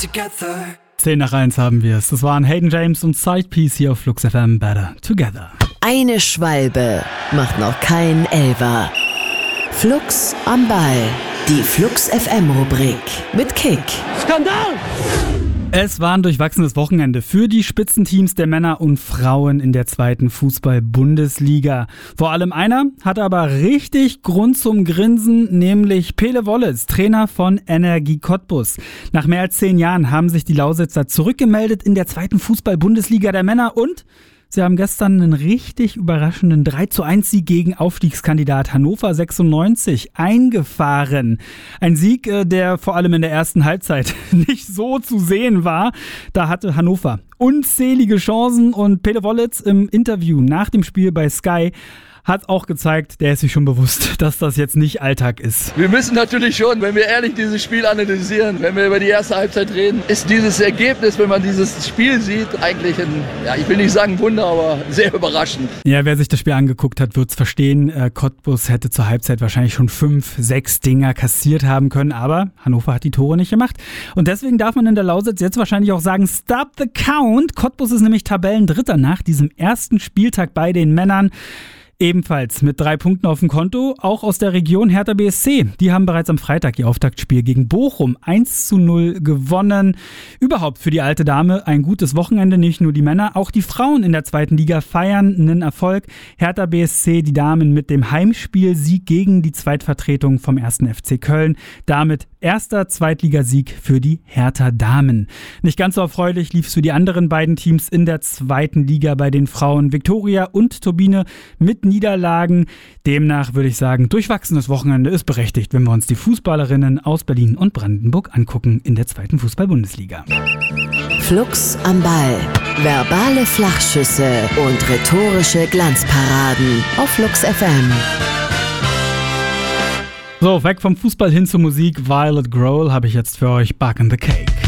10:01 haben wir es. Das waren Hayden James und Sidepiece hier auf Flux FM. Better Together. Eine Schwalbe macht noch kein Elfer. Flux am Ball. Die Flux FM Rubrik mit Kick. Skandal! Es war ein durchwachsenes Wochenende für die Spitzenteams der Männer und Frauen in der zweiten Fußball-Bundesliga. Vor allem einer hatte aber richtig Grund zum Grinsen, nämlich Pele Wollitz, Trainer von Energie Cottbus. Nach mehr als 10 Jahren haben sich die Lausitzer zurückgemeldet in der zweiten Fußball-Bundesliga der Männer und sie haben gestern einen richtig überraschenden 3:1-Sieg gegen Aufstiegskandidat Hannover 96 eingefahren. Ein Sieg, der vor allem in der ersten Halbzeit nicht so zu sehen war. Da hatte Hannover unzählige Chancen und Pele Wollitz im Interview nach dem Spiel bei Sky hat auch gezeigt, der ist sich schon bewusst, dass das jetzt nicht Alltag ist. Wir müssen natürlich schon, wenn wir ehrlich dieses Spiel analysieren, wenn wir über die erste Halbzeit reden, ist dieses Ergebnis, wenn man dieses Spiel sieht, eigentlich ich will nicht sagen Wunder, aber sehr überraschend. Ja, wer sich das Spiel angeguckt hat, wird es verstehen. Cottbus hätte zur Halbzeit wahrscheinlich schon 5, 6 Dinger kassiert haben können, aber Hannover hat die Tore nicht gemacht. Und deswegen darf man in der Lausitz jetzt wahrscheinlich auch sagen, stop the count. Cottbus ist nämlich Tabellendritter nach diesem ersten Spieltag bei den Männern. Ebenfalls mit 3 Punkten auf dem Konto, auch aus der Region Hertha BSC. Die haben bereits am Freitag ihr Auftaktspiel gegen Bochum 1:0 gewonnen. Überhaupt für die alte Dame ein gutes Wochenende, nicht nur die Männer, auch die Frauen in der zweiten Liga feiern einen Erfolg. Hertha BSC, die Damen mit dem Heimspielsieg gegen die Zweitvertretung vom 1. FC Köln. Damit erster Zweitligasieg für die Hertha Damen. Nicht ganz so erfreulich lief es für die anderen beiden Teams in der zweiten Liga bei den Frauen. Viktoria und Turbine mit Niederlagen. Demnach würde ich sagen, durchwachsenes Wochenende ist berechtigt, wenn wir uns die Fußballerinnen aus Berlin und Brandenburg angucken in der zweiten Fußball-Bundesliga. Flux am Ball. Verbale Flachschüsse und rhetorische Glanzparaden auf Flux FM. So, weg vom Fußball hin zur Musik. Violet Grohl habe ich jetzt für euch Back in the Cake.